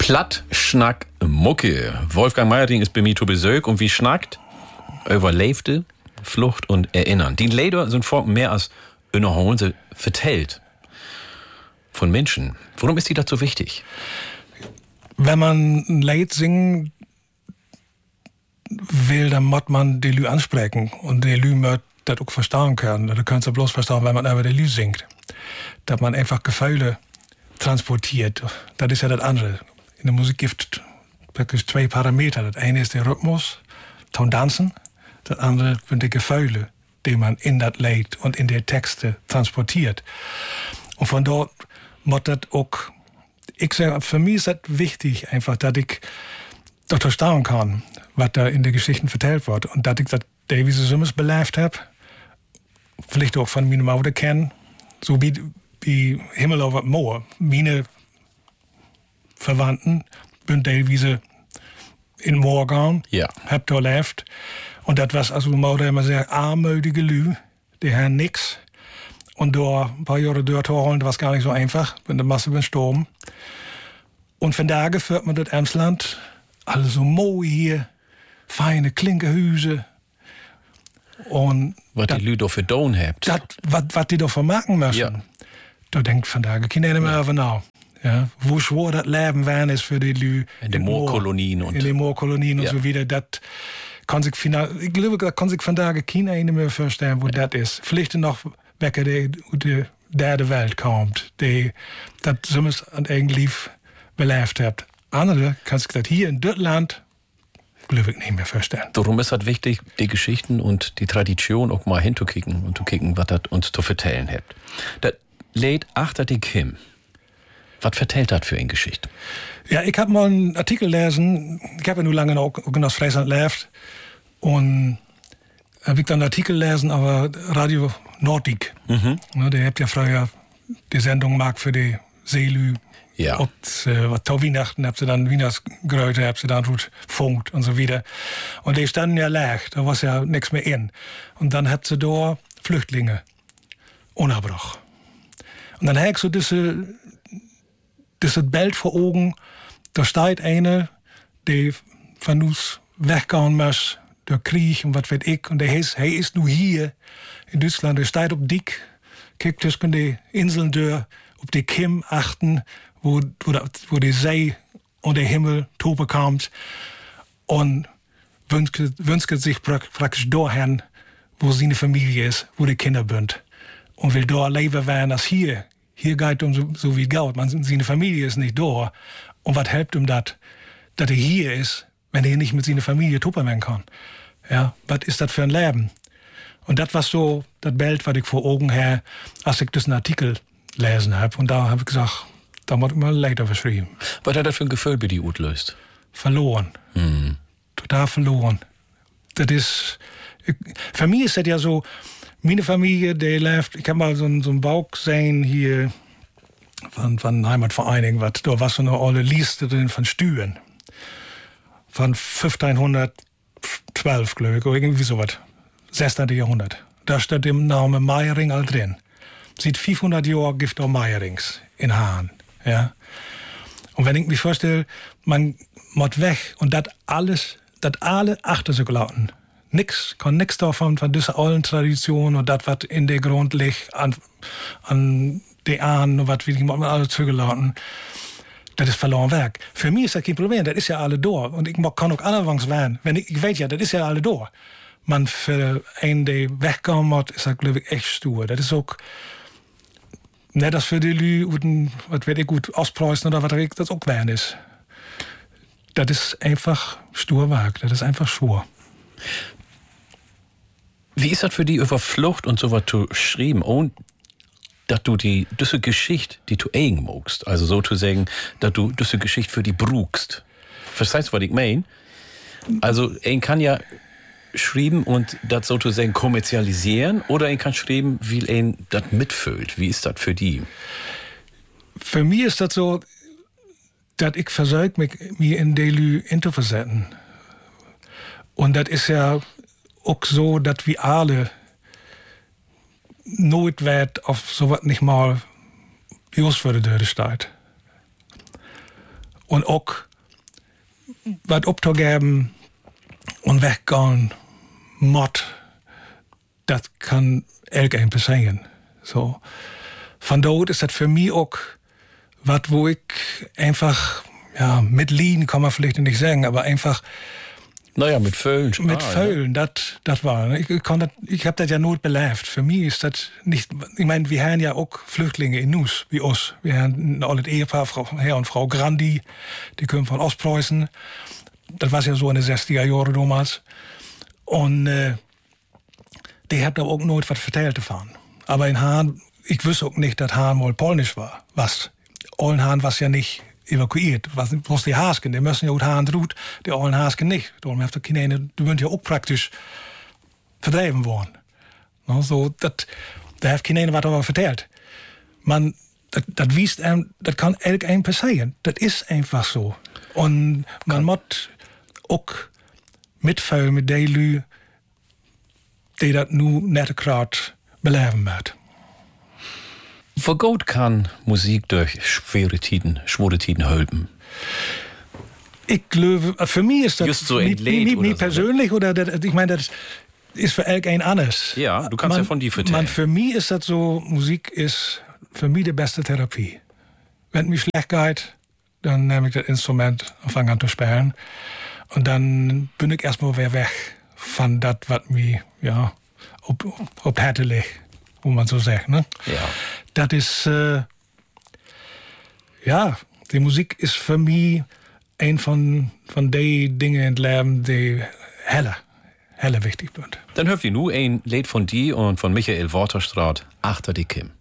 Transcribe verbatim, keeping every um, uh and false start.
Platt, Schnack, Mucke. Wolfgang Meierding ist bei mir zu Besuch und wie schnackt über Leifte, Flucht und Erinnern. Die Lieder sind vor mehr als unterholen, sie vertellt von Menschen. Warum ist die dazu wichtig? Wenn man ein Lied singen will, dann muss man die Lü ansprechen und die Lü muss das auch verstehen können. Du kannst ja bloß verstehen, wenn man über die Lü singt. Dass man einfach Gefühle transportiert. Das ist ja das andere. In der Musik gibt es praktisch zwei Parameter. Das eine ist der Rhythmus, Ton Tanzen. Das andere sind die Gefühle, die man in das Lied und in die Texte transportiert. Und von dort muss das auch, ich sage, für mich ist das wichtig, einfach, dass ich das verstehen kann, was da in den Geschichten vertellt wird. Und dass ich das Davies Summers belebt habe, vielleicht auch von meiner Mutter kennen, so wie, wie Himmel over Moor. Meine Verwandten sind Davies in Moor gegangen, ja. Hab da gelebt. Und das war, also Mutter immer sehr armütige Lü, die haben nix. Und da ein paar Jahre dort holen, das war gar nicht so einfach, wenn der Masse bin gestorben. Und von da führt man das Emsland, alles so mooi hier, feine Klinkerhüse. Und was die Lü da für Don habt. Was die da vermarkten müssen. Ja. Da denkt von da keiner nicht mehr über nach. Ja, wo schwer das Leben werden ist für die Lü. In den Moorkolonien. Und in den Moorkolonien ja. und so wieder. Das kann sich final, ich glaube, da kann sich von da keiner nicht mehr vorstellen, wo ja. das ist. Vielleicht noch wecker die, die derde Welt kommt, die das soms eigentlich belebt hat. Andere kann sich das hier in Deutschland glaube ich nicht mehr vorstellen. Darum ist es wichtig, die Geschichten und die Tradition auch mal hinzukicken und zu kicken, was das uns zu vertellen hat. Das Lied Achter die Kim. Was vertellt das für eine Geschichte? Ja, ich habe mal einen Artikel gelesen. Ich habe ja nur lange auch in das Friesland gelebt. Und habe ich dann einen Artikel gelesen, aber Radio Nordic. Mhm. Ne, der habt ja früher die Sendung gemacht für die Seelü. Ja. Und äh, was zu Weihnachten habt ihr dann Wienersgröte, habt ihr dann gut funkt und so wieder. Und die standen ja leer, da war ja nichts mehr in. Und dann habt ihr da Flüchtlinge. Unterbruch. Und dann hab ich so diese, diese Bild vor Augen, da steht eine, die von uns weggehen muss, der Krieg und was weiß ich. Und der ist, er ist nur hier in Deutschland, der steht auf Dick, guckt zwischen die Inseln durch, auf die Kim achten, wo, wo, wo die See und der Himmel toben kommt. Und wünscht, wünscht sich praktisch dahin, wo seine Familie ist, wo die Kinder sind. Und will da leben werden als hier. Hier geht um so, so wie Geld. Man, seine Familie ist nicht da. Und was hilft ihm das, dass er hier ist, wenn er nicht mit seiner Familie toppen werden kann? Ja, was ist das für ein Leben? Und das war so das Bild, was ich vor Augen habe, als ich diesen Artikel lesen habe. Und da habe ich gesagt, da muss ich mal leider beschrieben. Was hat das für ein Gefühl bei dir ausgelöst? Verloren. Mhm. Total verloren. Das ist, ich, für mich ist das ja so, meine Familie, die lebt, ich habe mal so einen, so einen Bauch gesehen hier von, von Heimatvereinigung, was, da war so eine alte Liste drin von Stühen. Von fünfzehnhundertzwölf, glaube ich, oder irgendwie sowas. sechzehnten. Jahrhundert. Da steht der Name Meiering all drin. Seit fünfhundert Jahren gibt es Meierings in Hahn. Ja? Und wenn ich mir vorstelle, man muss weg und das alles, das alle achter sich lauten. Nix, kann nix davon, von dieser alten Tradition und das, was in der Grund liegt, an, an die Ahnen und was will ich mal alles zugelassen. Das ist verloren Werk. Für mich ist das kein Problem, das ist ja alle da. Und ich kann auch anfangs werden. Wenn ich, ich weiß ja, das ist ja alle da. Man für einen, der wegkommen muss, ist das, glaube ich, echt stur. Das ist auch nicht, dass für die Leute, was weiß ich, gut auspreußen oder was das auch werden ist. Das ist einfach stur Werk. Das ist einfach schwur. Wie ist das für die über Flucht und so was zu schreiben? Und dass du die, diese Geschichte, die du eigen magst, also so zu sagen, dass du diese Geschichte für die brauchst. Verstehst du, was ich meine? Also, ein kann ja schreiben und das so zu sagen kommerzialisieren oder ein kann schreiben, wie ein das mitfühlt. Wie ist das für die? Für mich ist das so, dass ich versuche, mich mir in die Leute hineinzuversetzen. Und das ist ja auch so, dass wir alle nooit werd auf sowas nicht mal just voor de deur staat. Und auch was abzugeben und weggehen, Mord, das kann irgendein passieren. So. Von dort ist das für mich auch was, wo ich einfach, ja, mit Lieden kann man vielleicht nicht sagen, aber einfach naja, mit Vögeln. Mit ah, Vögeln, ja. das war. Ich, ich, ich habe das ja not belebt. Für mich ist das nicht. Ich meine, wir haben ja auch Flüchtlinge in Nus, wie uns. Wir haben ein altes Ehepaar, Frau, Herr und Frau Grandi, die kommen von Ostpreußen. Das war ja so in den sechziger Jahren damals. Und äh, die hat da auch nooit was vertellt davon. Aber in Hahn, ich wusste auch nicht, dass Hahn mal polnisch war. Was? Ollenhahn was ja nicht evakuiert. Was bloß die Haasken, die müssen ja auch Hahn droht, die allen Haasken nicht. Darum heeft de Kinenen, die sind ja auch praktisch verdreven worden. No, so, dat, da heeft Kinenen was over verteld. Man, dat, dat wiest einem, das kann elk passieren. Das ist einfach so. Und man muss auch mitfühlen mit den Leuten, die das nu net gerade beleven müssen. Wie gut kann Musik durch schwere Tiden, schwere Tiden helfen? Ich glaube, für mich ist das just so nicht, nicht, nicht so, persönlich, ne? oder das, ich meine, das ist für irgendein anders. Ja, du kannst man, ja von dir vertellen. Man, für mich ist das so, Musik ist für mich die beste Therapie. Wenn es mir schlecht geht, dann nehme ich das Instrument und fange an zu spielen. Und dann bin ich erstmal wieder weg von das, was mir, ja, ob, ob, ob härtelig, wo man so sagt, ne? Ja. Das ist, äh, ja, die Musik ist für mich ein von, von den Dingen im Leben, die heller, heller wichtig sind. Dann hört ihr nu ein Lied von dir und von Michael Waterstraat, Achter die Kim.